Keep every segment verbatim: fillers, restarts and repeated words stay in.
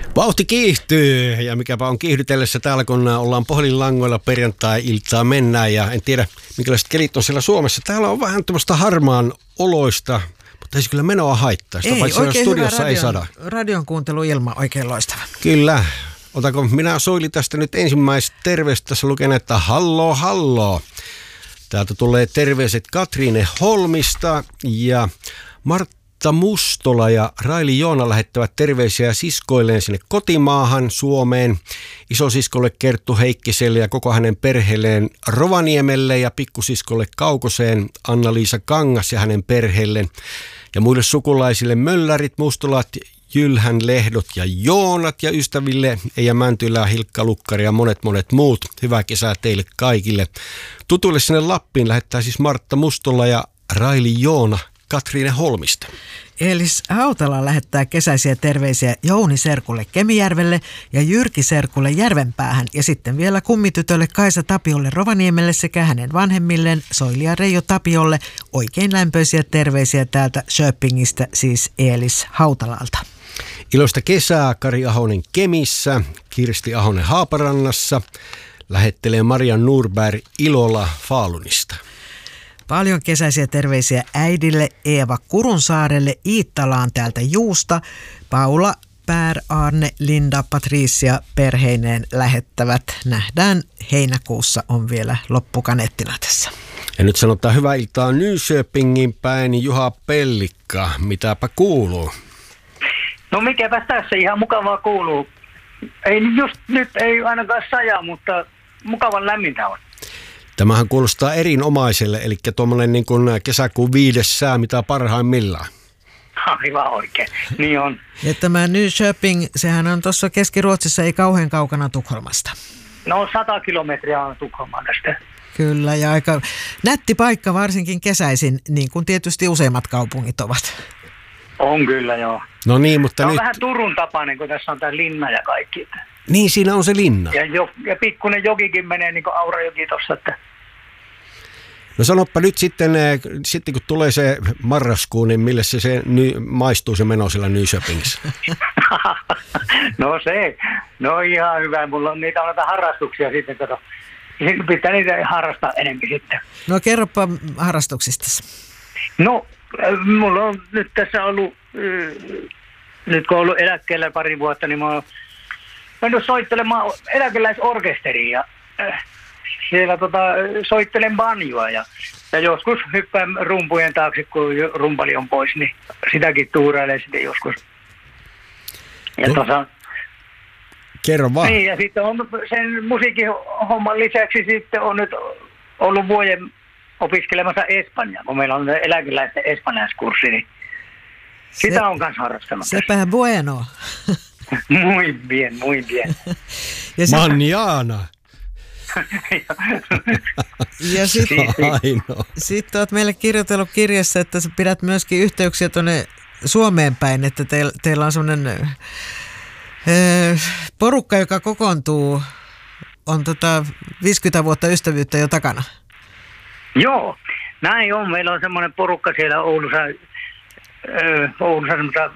Vauhti kiihtyy ja mikäpä on kiihdytellessä täällä, kun ollaan puhelinlangoilla perjantai-iltaa mennään ja en tiedä minkälaiset kelit on siellä Suomessa. Täällä on vähän tämmöistä harmaan oloista, mutta ei se kyllä menoa haittaa. Sitä ei, paitsi oikein studiossa hyvä ei radion, sada. Radion kuunteluilma oikein loistava. Kyllä. Otako minä Soili tästä nyt ensimmäistä terveistä tässä luken, että halloo halloo. Täältä tulee terveiset Katriine Holmista ja Martta Mustola ja Raili Joona lähettävät terveisiä siskoilleen sinne kotimaahan Suomeen. Isosiskolle Kerttu Heikkiselle ja koko hänen perheelleen Rovaniemelle ja pikkusiskolle Kaukoseen Anna-Liisa Kangas ja hänen perheelleen. Ja muille sukulaisille Möllärit, Mustolat, Jylhän, Lehdot ja Joonat ja ystäville Eija Mäntylä, Hilkka Lukkari ja monet monet muut. Hyvää kesää teille kaikille. Tutuille sinne Lappiin lähettää siis Martta Mustola ja Raili Joona Katriine Holmista. Elis Hautala lähettää kesäisiä terveisiä Jouni Serkulle Kemijärvelle ja Jyrki Serkulle Järvenpäähän ja sitten vielä kummitytölle Kaisa Tapiolle Rovaniemelle sekä hänen vanhemmilleen Soili ja Reijo Tapiolle. Oikein lämpöisiä terveisiä täältä Köpingistä, siis Elis Hautalalta. Iloista kesää Kari Ahonen Kemissä, Kirsti Ahonen Haaparannassa, lähettelee Maria Nurberg Ilola Falunista. Paljon kesäisiä terveisiä äidille Eeva Kurunsaarelle Iittalaan täältä Juusta. Paula, Pär, Arne, Linda, Patricia perheineen lähettävät. Nähdään heinäkuussa on vielä loppukaneettina tässä. Ja nyt sanotaan hyvää iltaa Nyköpingin päin Juha Pellikka. Mitäpä kuuluu? No mikäpä tässä ihan mukavaa kuuluu. Ei just nyt ei ainakaan saja, mutta mukavan lämmintä on. Tämähän kuulostaa erinomaiselle, eli tuommoinen niin kuin kesäkuun viides sää, mitä parhaimmillaan. Aivan oikein, niin on. Ja tämä Nyköping, sehän on tuossa Keski-Ruotsissa, ei kauhean kaukana Tukholmasta. No sata kilometriä on Tukholmaan tästä. Kyllä, ja aika nätti paikka varsinkin kesäisin, niin kuin tietysti useimmat kaupungit ovat. On kyllä, joo. No niin, mutta se on nyt... vähän Turun tapainen, kun tässä on tämä linna ja kaikki. Niin, siinä on se linna. Ja, jo, ja pikkuinen jokikin menee niin kuin Aurajoki tuossa, että... No sanoppa nyt sitten, sitten kun tulee se marraskuu, niin mille se, se ny, maistuu se meno siellä Nyköpingissä? No se, no ihan hyvä. Mulla on niitä on näitä harrastuksia sitten, kato. Pitää niitä harrastaa enemmän sitten. No kerropa harrastuksista. No, mulla on nyt tässä ollut, nyt kun on ollut eläkkeellä pari vuotta, niin mä oon mennyt soittelemaan eläkeläisorkesteriin ja siellä tota, soittelen banjoa ja, ja joskus hyppään rumpujen taakse, kun rumpali on pois, niin sitäkin tuurailee sitten joskus. Ja no, tosa, kerro vaan. Niin, ja sitten on sen musiikin homman lisäksi sitten on nyt ollut vuoden opiskelemassa Espanjaa, kun meillä on eläkeläisten espanjaiskurssi, niin Se, sitä on kanssa harrastanut. Sepä bueno. Muy bien, muy bien. Manjana. Ja sitten sit olet meille kirjoitellut kirjassa, että sä pidät myöskin yhteyksiä tuonne Suomeen päin, että teillä, teillä on semmoinen äh, porukka, joka kokoontuu, on tota viisikymmentä vuotta ystävyyttä jo takana. Joo, näin on. Meillä on semmoinen porukka siellä Oulussa, äh, Oulussa semmoista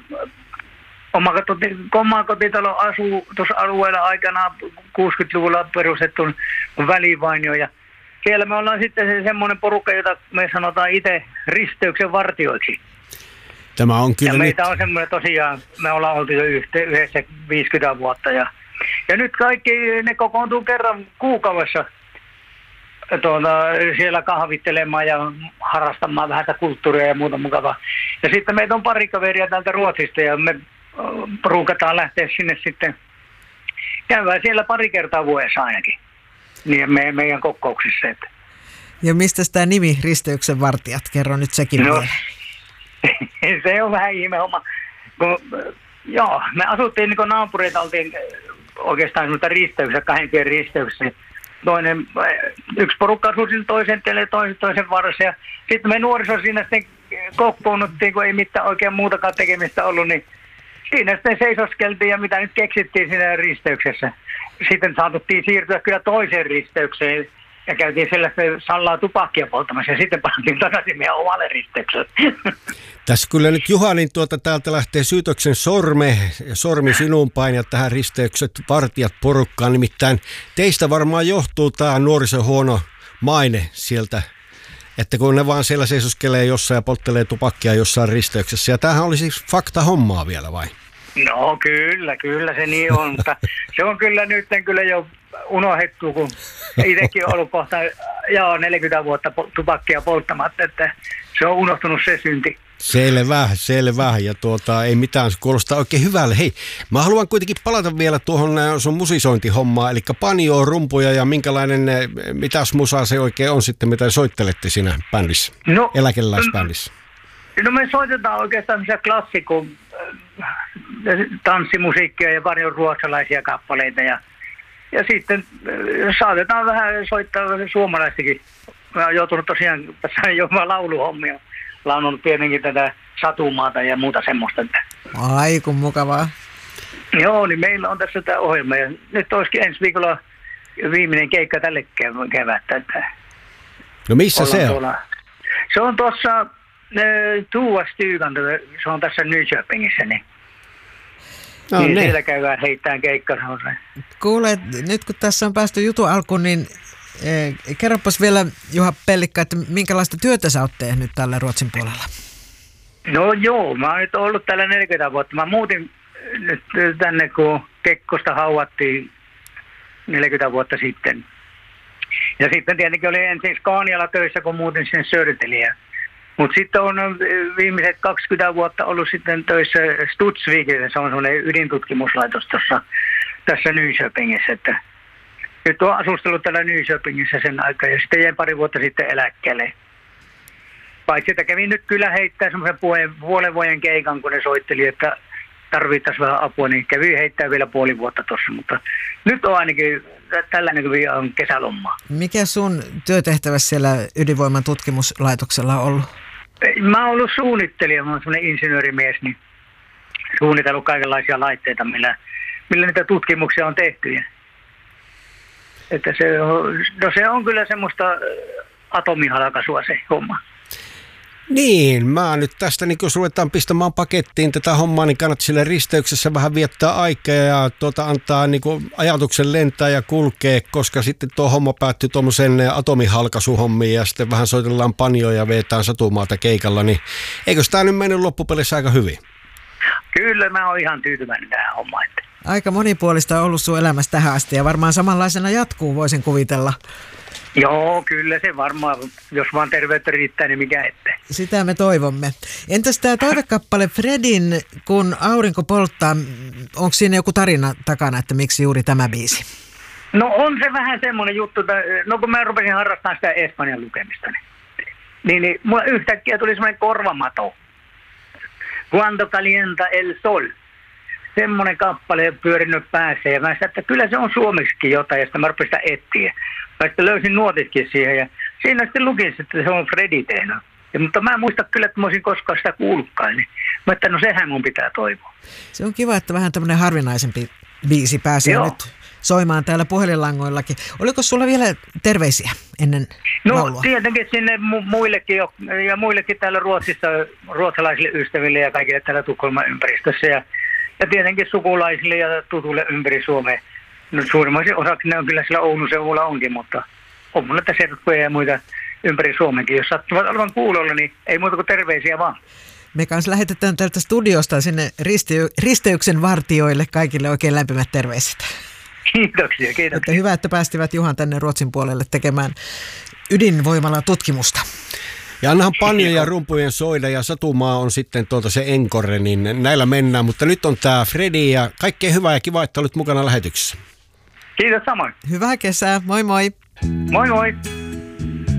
omakotitalo asuu tuossa alueella aikanaan kuusikymmentäluvulla perustettu välivainio ja siellä me ollaan sitten se semmoinen porukka, jota me sanotaan itse risteyksen vartioiksi. Tämä on kyllä ja meitä nyt... on semmoinen tosiaan, me ollaan oltu jo yhdessä viisikymmentä vuotta ja, ja nyt kaikki ne kokoontuu kerran kuukaudessa tuota, siellä kahvittelemaan ja harrastamaan vähän kulttuuria ja muuta mukavaa. Ja sitten meitä on pari kaveria täältä Ruotsista ja me ruukataan lähteä sinne sitten. Käydään siellä pari kertaa vuodessa ainakin. Niin me, meidän kokouksissa. Että. Ja mistä tämä nimi Risteyksen vartijat? Kerro nyt sekin no, vielä. Se on vähän ihme homma. Kun, joo, me asuttiin niin kuin naapureita, oltiin oikeastaan semmoista risteyksiä, kahden tien risteyksiä. Toinen, yksi porukka asui sinne toisen tielle, toisen, toisen varassa. Ja sitten me nuoriso siinä sitten kokoonnuttiin, kun ei mitään oikein muutakaan tekemistä ollut, niin siinä sitten seisoskeltiin ja mitä nyt keksittiin siinä risteyksessä. Sitten saatuttiin siirtyä kyllä toiseen risteykseen. ja käytiin sellaista sallaa tupakkia polttamassa ja sitten pantiin takaisin meidän omalle risteykselle. Tässä kyllä nyt Juha, niin tuota, täältä lähtee syytöksen sorme, sormi sinun päin ja tähän risteykset vartijat porukkaan. Nimittäin teistä varmaan johtuu tämä nuorison huono maine sieltä, että kun ne vaan siellä seisoskelee jossain ja polttelee tupakkia jossain risteyksessä. Ja tämähän oli siis fakta hommaa vielä vai? No kyllä, kyllä se niin on, mutta se on kyllä nyt kyllä jo unohdettu, kun itsekin on ollut kohta joo, neljäkymmentä vuotta tupakkia polttamatta, että se on unohtunut se synti. Selvä, selvä. Ja tuota, ei mitään, se kuulostaa oikein hyvälle. Hei, mä haluan kuitenkin palata vielä tuohon sun musisointihommaan, eli panjoa, rumpuja ja minkälainen, mitäs musaa se oikein on sitten, mitä soittelette siinä bändissä, no, eläkeläisbändissä? No me soitetaan oikeastaan klassikko tanssimusiikkia ja paljon ruotsalaisia kappaleita ja, ja sitten saatetaan vähän soittaa suomalaistakin. Mä oon joutunut tosiaan tässä jo lauluhommia. Laununut tietenkin tätä satumaata ja muuta semmoista. Ai kun mukavaa. Joo, niin meillä on tässä tämä ohjelma ja nyt olisikin ensi viikolla viimeinen keikka tälle kevättä. No missä se on? Tuolla. Se on tuossa Tuva Stugan, se on tässä Nyköpingissä, niin, no, niin siellä käydään heittämään keikka. Kuule, nyt kun tässä on päästy jutun alkuun, niin eh, kerropas vielä Juha Pellikka, että minkälaista työtä sä oot tehnyt tällä Ruotsin puolella? No joo, mä oon nyt ollut täällä neljäkymmentä vuotta. Mä muutin nyt tänne, kun Kekkosta hauattiin neljäkymmentä vuotta sitten. Ja sitten tietenkin oli ensin Scanialla töissä, kun muutin sinne Södertälleen. Mutta sitten on viimeiset kaksikymmentä vuotta ollut sitten töissä Studsvikissa, se on semmoinen ydintutkimuslaitos tuossa tässä Nyköpingissä. Että nyt on asustellut täällä Nyköpingissä sen aikaa ja sitten jäin pari vuotta sitten eläkkeelle. Paitsi että kävin nyt kyllä heittää semmoisen puolen, puolen vuoden keikan, kun ne soitteli, että tarvittaisiin vähän apua, niin kävin heittää vielä puoli vuotta tuossa. Mutta nyt on ainakin tällainen kuin on kesälommaa. Mikä sun työtehtävä siellä ydinvoiman tutkimuslaitoksella on ollut? Mä oon ollut suunnittelija, mä oon semmoinen insinöörimies, niin suunnitellut kaikenlaisia laitteita, millä, millä niitä tutkimuksia on tehty. Että se on, no se on kyllä semmoista atomihalkaisua se homma. Niin, mä nyt tästä, niin jos ruvetaan pistämään pakettiin tätä hommaa, niin kannattaa sille risteyksessä vähän viettää aikaa ja tuota, antaa niin kuin ajatuksen lentää ja kulkea, koska sitten tuo homma päättyy tuommoisen atomihalkaisuhommiin ja sitten vähän soitellaan panjoja ja vetään satumaata keikalla, niin eikö tämä nyt mennyt loppupelissä aika hyvin? Kyllä, mä oon ihan tyytyväinen tähän hommaan. Aika monipuolista on ollut sun elämässä tähän asti ja varmaan samanlaisena jatkuu, voisin kuvitella. Joo, kyllä se varmaan, jos vaan terveyttä riittää, niin mikä ettei. Sitä me toivomme. Entäs tämä toivekappale Fredin, kun aurinko polttaa, onko siinä joku tarina takana, että miksi juuri tämä biisi? No on se vähän semmoinen juttu, että no kun mä rupesin harrastamaan sitä espanjan lukemista, niin, niin, niin mulla yhtäkkiä tuli semmoinen korvamato. Cuando calienta el sol. Semmoinen kappale pyörinyt päässä ja mä sanoin, että kyllä se on suomeksikin jotain ja sitten mä rupesin sitä etsiä. Mä sitten löysin nuotitkin siihen ja siinä sitten lukin, että se on Fredi tehnyt. Ja, mutta mä en muista kyllä, että mä olisin koskaan sitä kuullutkaan. Niin mä että no sehän mun pitää toivoa. Se on kiva, että vähän tämmöinen harvinaisempi biisi pääsee Joo. nyt soimaan täällä puhelinlangoillakin. Oliko sulla vielä terveisiä ennen no, laulua? No tietenkin sinne mu- muillekin jo, ja muillekin täällä Ruotsissa, ruotsalaisille ystäville ja kaikille täällä Tukholman ympäristössä. Ja, ja tietenkin sukulaisille ja tutuille ympäri Suomea. No suurimmaisen osaksi ne on kyllä sillä Oulun seudulla onkin, mutta on mulla tässä serkkuja ja muita ympäri Suomenkin. Jos sattuvat olevan kuulolla, niin ei muuta kuin terveisiä vaan. Me kanssa lähetetään tältä studiosta sinne ristey- risteyksen vartijoille kaikille oikein lämpimät terveiset. Kiitoksia, kiitoksia. Että hyvä, että päästivät Juhan tänne Ruotsin puolelle tekemään ydinvoimalla tutkimusta. Ja annahan panjoja ja rumpujen soida ja satumaa on sitten tuolta se enkore, niin näillä mennään. Mutta nyt on tää Fredi ja kaikkea hyvää ja kiva, että olet mukana lähetyksessä. Kiitos samoin. Hyvää kesää, moi moi. Moi moi.